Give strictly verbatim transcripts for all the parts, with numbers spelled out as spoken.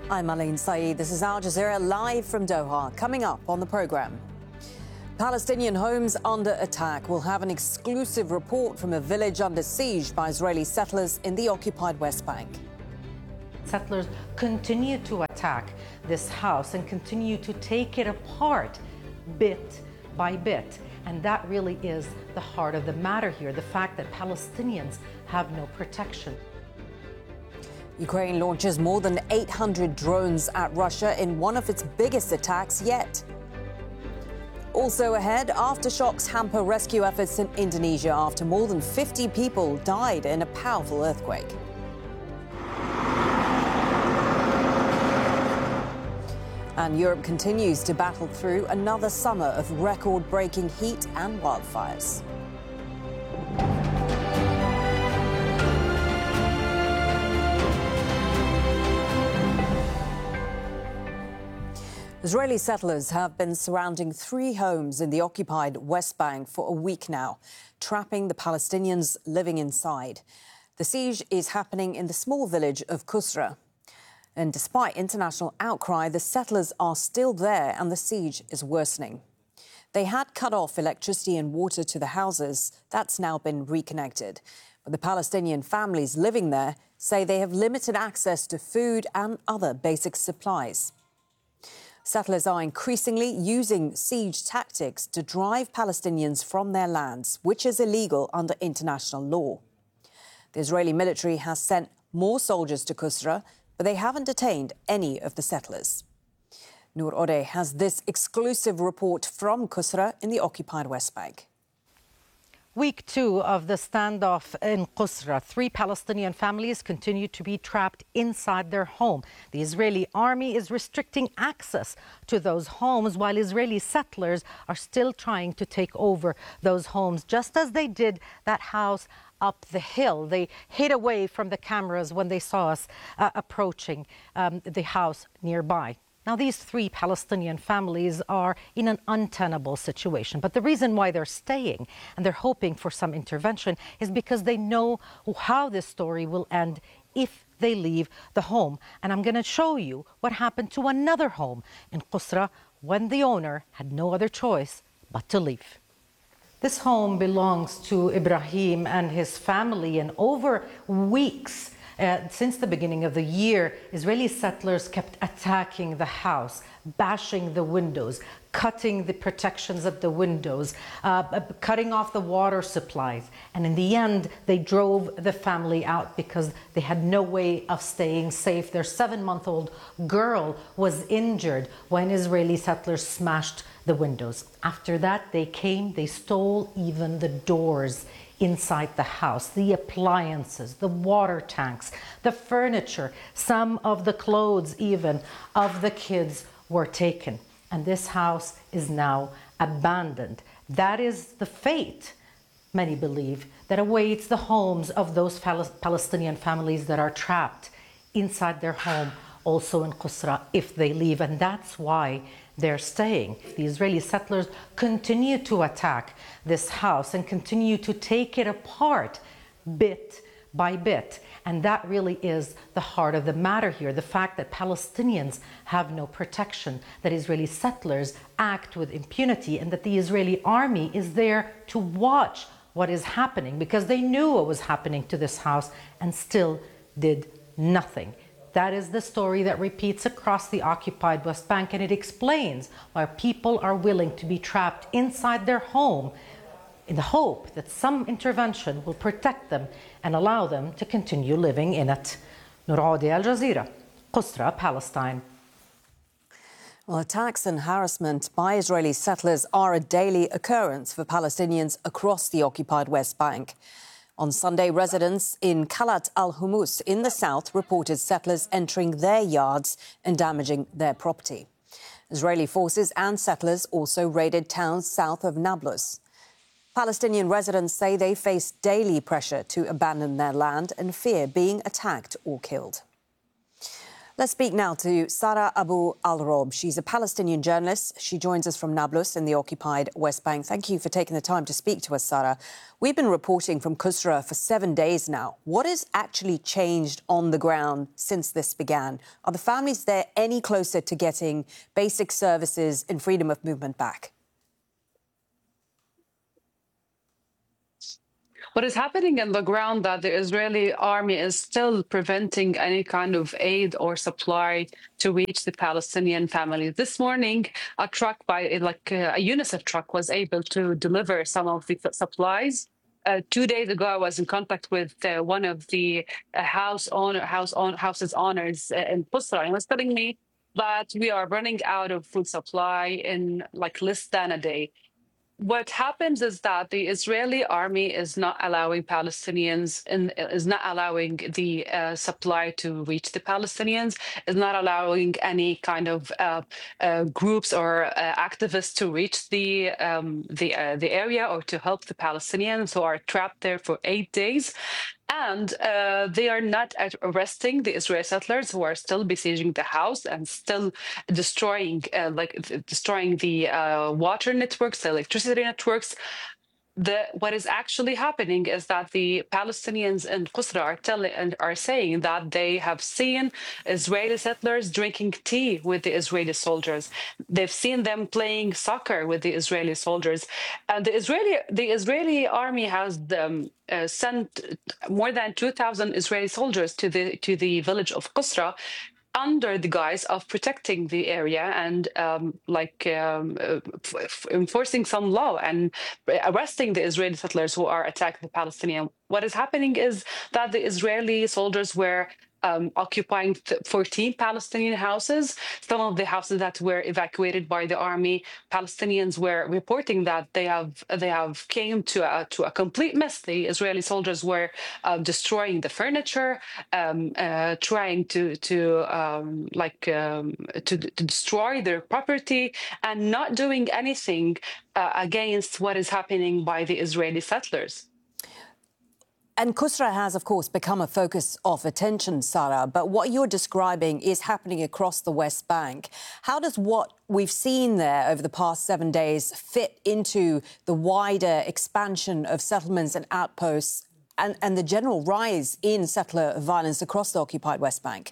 I'm Aline Saeed. This is Al Jazeera live from Doha. Coming up on the programme. Palestinian homes under attack. We'll have an exclusive report from a village under siege by Israeli settlers in the occupied West Bank. Settlers continue to attack this house and continue to take it apart bit by bit. And that really is the heart of the matter here, the fact that Palestinians have no protection. Ukraine launches more than eight hundred drones at Russia in one of its biggest attacks yet. Also ahead, aftershocks hamper rescue efforts in Indonesia after more than fifty people died in a powerful earthquake. And Europe continues to battle through another summer of record-breaking heat and wildfires. Israeli settlers have been surrounding three homes in the occupied West Bank for a week now, trapping the Palestinians living inside. The siege is happening in the small village of Kusra. And despite international outcry, the settlers are still there and the siege is worsening. They had cut off electricity and water to the houses. That's now been reconnected. But the Palestinian families living there say they have limited access to food and other basic supplies. Settlers are increasingly using siege tactics to drive Palestinians from their lands, which is illegal under international law. The Israeli military has sent more soldiers to Kusra, but they haven't detained any of the settlers. Noor Odeh has this exclusive report from Kusra in the occupied West Bank. Week two of the standoff in Kusra, three Palestinian families continue to be trapped inside their home. The Israeli army is restricting access to those homes while Israeli settlers are still trying to take over those homes, just as they did that house up the hill. They hid away from the cameras when they saw us uh, approaching um, the house nearby. Now, these three Palestinian families are in an untenable situation. But the reason why they're staying and they're hoping for some intervention is because they know how this story will end if they leave the home. And I'm going to show you what happened to another home in Kusra when the owner had no other choice but to leave. This home belongs to Ibrahim and his family, and over weeks, Uh, since the beginning of the year, Israeli settlers kept attacking the house, bashing the windows, cutting the protections of the windows, uh, cutting off the water supplies. And in the end, they drove the family out because they had no way of staying safe. Their seven-month-old girl was injured when Israeli settlers smashed the windows. After that, they came, they stole even the doors inside the house, the appliances, the water tanks, the furniture, some of the clothes even of the kids were taken. And this house is now abandoned. That is the fate, many believe, that awaits the homes of those Palestinian families that are trapped inside their home, also in Kusra, if they leave. And that's why they're staying. The Israeli settlers continue to attack this house and continue to take it apart bit by bit. And that really is the heart of the matter here, the fact that Palestinians have no protection, that Israeli settlers act with impunity, and that the Israeli army is there to watch what is happening because they knew what was happening to this house and still did nothing. That is the story that repeats across the occupied West Bank, and it explains why people are willing to be trapped inside their home in the hope that some intervention will protect them and allow them to continue living in it. Noor Odeh, Al Jazeera, Kusra, Palestine. Well, attacks and harassment by Israeli settlers are a daily occurrence for Palestinians across the occupied West Bank. On Sunday, residents in Khalat al-Humus in the south reported settlers entering their yards and damaging their property. Israeli forces and settlers also raided towns south of Nablus. Palestinian residents say they face daily pressure to abandon their land and fear being attacked or killed. Let's speak now to Sara Abu Al-Rob. She's a Palestinian journalist. She joins us from Nablus in the occupied West Bank. Thank you for taking the time to speak to us, Sara. We've been reporting from Qusra for seven days now. What has actually changed on the ground since this began? Are the families there any closer to getting basic services and freedom of movement back? What is happening on the ground that the Israeli army is still preventing any kind of aid or supply to reach the Palestinian families. This morning, a truck by like a UNICEF truck was able to deliver some of the supplies. Uh, two days ago, I was in contact with uh, one of the uh, house owner, house own, houses owners uh, in Qusra, and he was telling me that we are running out of food supply in like less than a day. What happens is that the Israeli army is not allowing Palestinians and is not allowing the uh, supply to reach the Palestinians, is not allowing any kind of uh, uh, groups or uh, activists to reach the um, the uh, the area or to help the Palestinians who are trapped there for eight days. And uh, they are not arresting the Israeli settlers who are still besieging the house and still destroying, uh, like destroying the uh, water networks, the electricity networks. The, what is actually happening is that the Palestinians in Qusra are telling and are saying that they have seen Israeli settlers drinking tea with the Israeli soldiers. They've seen them playing soccer with the Israeli soldiers, and the Israeli the Israeli army has um, uh, sent more than two thousand Israeli soldiers to the to the village of Qusra, under the guise of protecting the area and um, like um, uh, f- enforcing some law and arresting the Israeli settlers who are attacking the Palestinians. What is happening is that the Israeli soldiers were Um, occupying fourteen Palestinian houses. Some of the houses that were evacuated by the army, Palestinians were reporting that they have they have came to a, to a complete mess. The Israeli soldiers were uh, destroying the furniture, um, uh, trying to to um, like um, to, to destroy their property, and not doing anything uh, against what is happening by the Israeli settlers. And Qusra has, of course, become a focus of attention, Sara, but what you're describing is happening across the West Bank. How does what we've seen there over the past seven days fit into the wider expansion of settlements and outposts and, and the general rise in settler violence across the occupied West Bank?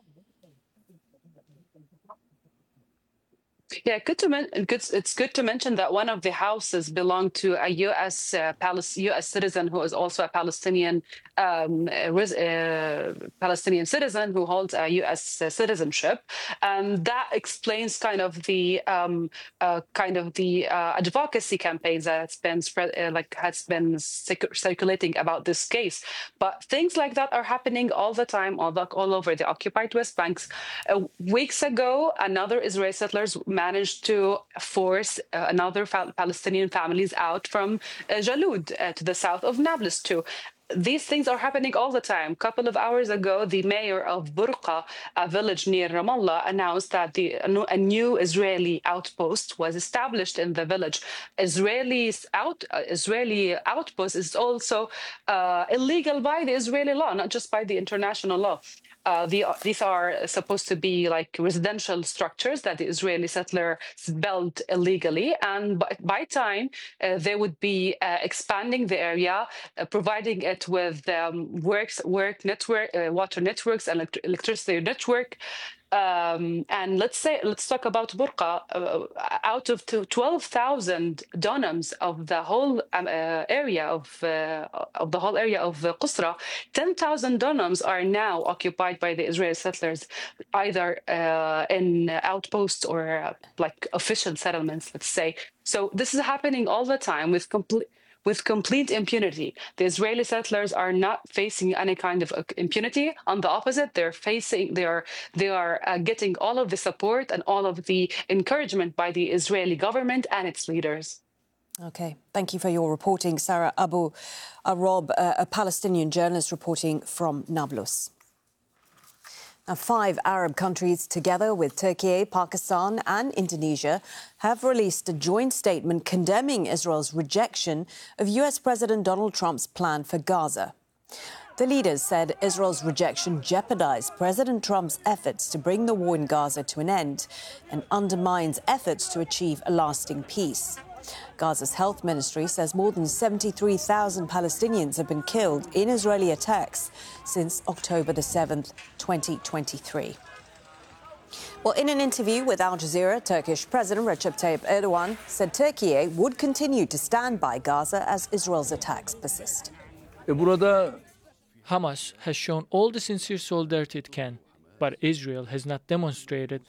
Yeah, good to men- good, it's good to mention that one of the houses belonged to a U S uh, Palis- U S citizen who is also a Palestinian um, res- uh, Palestinian citizen who holds a U S uh, citizenship, and that explains kind of the um, uh, kind of the uh, advocacy campaigns that's been spread, uh, like has been circ- circulating about this case. But things like that are happening all the time, all, the, all over the occupied West Banks. Uh, weeks ago, another Israeli settlers managed to force uh, another fa- Palestinian families out from uh, Jalud uh, to the south of Nablus too. These things are happening all the time. A couple of hours ago, the mayor of Burqa, a village near Ramallah, announced that the, a new Israeli outpost was established in the village. Israeli's out, uh, Israeli outpost is also uh, illegal by the Israeli law, not just by the international law. Uh, the, these are supposed to be like residential structures that the Israeli settlers built illegally, and by, by time uh, they would be uh, expanding the area, uh, providing it with um, works, work network, uh, water networks, and elect- electricity network. Um, and let's say, let's talk about Burqa. Uh, out of twelve thousand dunams of the whole um, uh, area of uh, of the whole area of uh, Qusra, ten thousand dunams are now occupied by the Israeli settlers, either uh, in outposts or uh, like official settlements, let's say. So this is happening all the time with complete. With complete impunity. The Israeli settlers are not facing any kind of impunity. On the opposite, they're facing, they are, they are uh, getting all of the support and all of the encouragement by the Israeli government and its leaders. OK, thank you for your reporting, Sara Abu Al-Rob, a Palestinian journalist reporting from Nablus. Now, five Arab countries, together with Turkey, Pakistan and Indonesia, have released a joint statement condemning Israel's rejection of U S President Donald Trump's plan for Gaza. The leaders said Israel's rejection jeopardized President Trump's efforts to bring the war in Gaza to an end and undermines efforts to achieve a lasting peace. Gaza's health ministry says more than seventy-three thousand Palestinians have been killed in Israeli attacks since October the seventh, twenty twenty-three. Well, in an interview with Al Jazeera, Turkish President Recep Tayyip Erdogan said Turkey would continue to stand by Gaza as Israel's attacks persist. Burada Hamas has shown all the sincere solidarity it can, but Israel has not demonstrated